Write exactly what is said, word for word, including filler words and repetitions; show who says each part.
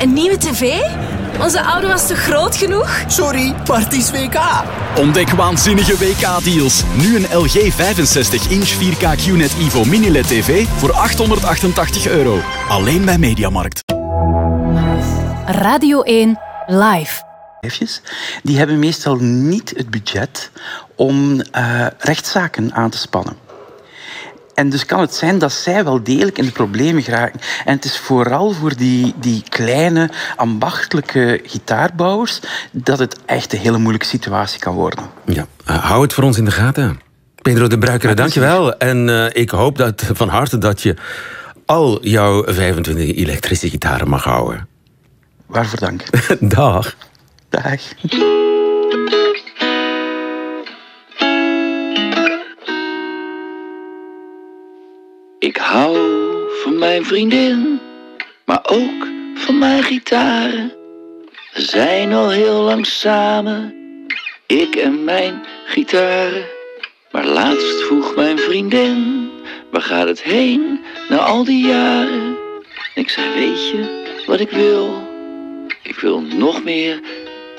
Speaker 1: Een nieuwe tv? Onze oude was toch groot genoeg?
Speaker 2: Sorry, maar het is W K.
Speaker 3: Ontdek waanzinnige W K-deals. Nu een L G vijfenzestig inch vier K Q N E T Evo Mini-L E D T V voor achthonderdachtentachtig euro. Alleen bij Mediamarkt.
Speaker 4: Radio één Live.
Speaker 5: Die hebben meestal niet het budget om uh, rechtszaken aan te spannen. En dus kan het zijn dat zij wel degelijk in de problemen geraken. En het is vooral voor die, die kleine, ambachtelijke gitaarbouwers dat het echt een hele moeilijke situatie kan worden.
Speaker 6: Ja, uh, hou het voor ons in de gaten. Pedro de Bruikere, dankjewel. En uh, ik hoop dat, van harte dat je al jouw vijfentwintig elektrische gitaren mag houden.
Speaker 5: Waarvoor dank.
Speaker 6: Dag.
Speaker 5: Dag.
Speaker 7: Ik hou van mijn vriendin, maar ook van mijn gitaren. We zijn al heel lang samen, ik en mijn gitaren. Maar laatst vroeg mijn vriendin, waar gaat het heen na al die jaren? Ik zei, weet je wat ik wil? Ik wil nog meer